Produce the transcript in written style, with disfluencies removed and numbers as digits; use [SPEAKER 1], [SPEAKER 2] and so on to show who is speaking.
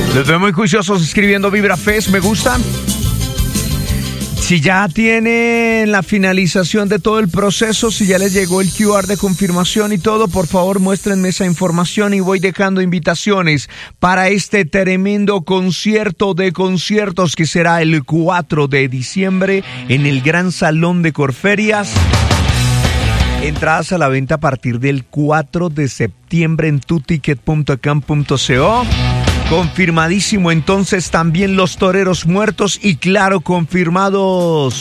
[SPEAKER 1] Los veo muy juiciosos escribiendo Vibra Fest, me gustan. Si ya tienen la finalización de todo el proceso, si ya les llegó el QR de confirmación y todo, por favor muéstrenme esa información y voy dejando invitaciones para este tremendo concierto de conciertos que será el 4 de diciembre en el Gran Salón de Corferias. Entradas a la venta a partir del 4 de septiembre en tuticket.com.co. Confirmadísimo entonces también los Toreros Muertos y claro, confirmados